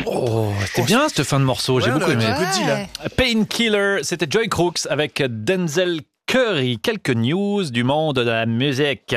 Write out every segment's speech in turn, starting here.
Oh, c'était bien cette fin de morceau, j'ai beaucoup aimé. Ouais. Painkiller, c'était Joy Crooks avec Denzel Curry. Quelques news du monde de la musique.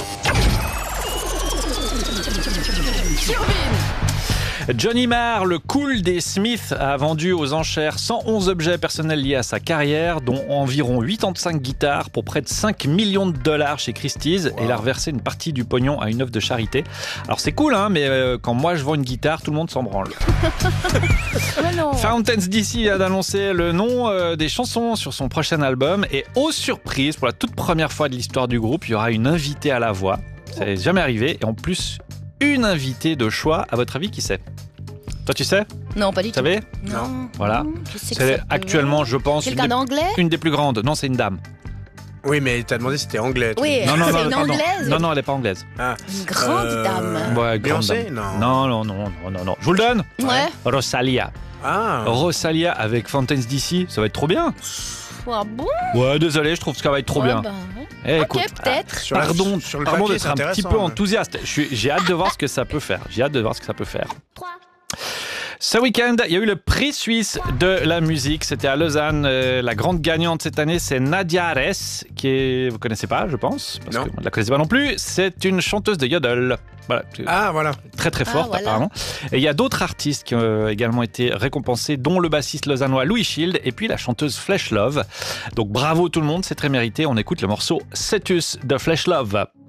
Johnny Marr, le cool des Smiths, a vendu aux enchères 111 objets personnels liés à sa carrière, dont environ 85 guitares pour près de 5 millions de dollars chez Christie's. Et il a reversé une partie du pognon à une œuvre de charité. Alors c'est cool, hein, mais quand moi je vends une guitare, tout le monde s'en branle. Fountains DC vient d'annoncer le nom des chansons sur son prochain album. Et aux surprises, pour la toute première fois de l'histoire du groupe, il y aura une invitée à la voix. Ça n'est jamais arrivé. Et en plus, une invitée de choix. À votre avis, qui c'est ? Toi, tu sais ? Non, pas du Vous tout. savez ? Non. Voilà. Je sais que C'est ça peut actuellement, être. je pense, Quelqu'un d'anglais ? une des plus grandes. Non, c'est une dame. Oui, mais t'as demandé si c'était anglais. Oui, Non, c'est une pardon. anglaise. Non, elle n'est pas anglaise. Une grande dame. Ouais, grande Beyoncé, dame. non. Non. Je vous le donne ? Ouais. Rosalia. Ah. Rosalia avec Fountains DC, ça va être trop bien. Ah bon ? Ouais, désolé, je trouve que ça va être trop bien. Bah, Eh, ok, écoute, peut-être. Sur la- Pardon sur le papier, d'être c'est un petit intéressant, peu ouais. enthousiaste. J'ai hâte de voir ce que ça peut faire. Ce week-end, il y a eu le prix suisse de la musique. C'était à Lausanne. La grande gagnante cette année, c'est Nadia Arès, vous connaissez pas, je pense, parce Non. que moi, je la connaissais pas non plus. C'est une chanteuse de yodel. Voilà. Ah, voilà. Très très forte voilà. apparemment. Et il y a d'autres artistes qui ont également été récompensés, dont le bassiste lausannois Louis Schild et puis la chanteuse Flesh Love. Donc bravo tout le monde, c'est très mérité. On écoute le morceau Cetus de Flesh Love.